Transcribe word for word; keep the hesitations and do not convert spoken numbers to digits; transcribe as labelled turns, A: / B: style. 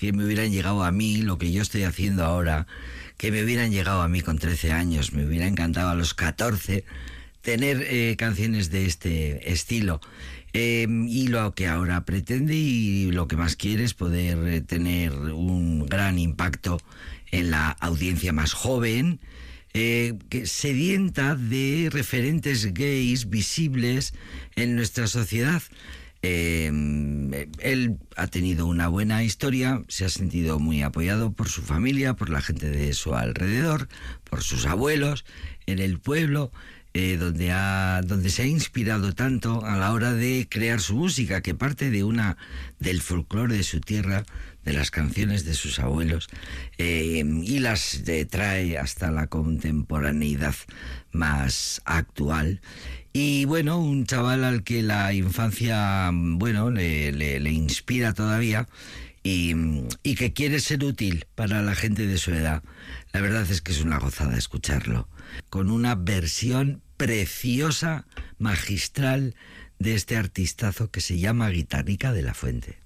A: que me hubieran llegado a mí, lo que yo estoy haciendo ahora, que me hubieran llegado a mí con trece años, me hubiera encantado a los catorce tener eh, canciones de este estilo. Eh, y lo que ahora pretende y lo que más quiere es poder eh, tener un gran impacto en la audiencia más joven, eh, que sedienta de referentes gays visibles en nuestra sociedad. Eh, él ha tenido una buena historia, se ha sentido muy apoyado por su familia, por la gente de su alrededor, por sus abuelos, en el pueblo, eh, donde, ha, donde se ha inspirado tanto a la hora de crear su música, que parte de una del folclore de su tierra, de las canciones de sus abuelos, eh, y las eh, trae hasta la contemporaneidad más actual. Y bueno, un chaval al que la infancia, bueno, le, le, le inspira todavía y, y que quiere ser útil para la gente de su edad. La verdad es que es una gozada escucharlo, con una versión preciosa, magistral, de este artistazo que se llama Guitarrica de la Fuente.